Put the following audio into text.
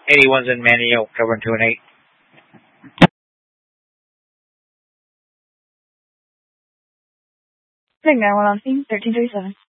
81's in Manio, covering 2 and 8. Big 9-1 on scene, 1337.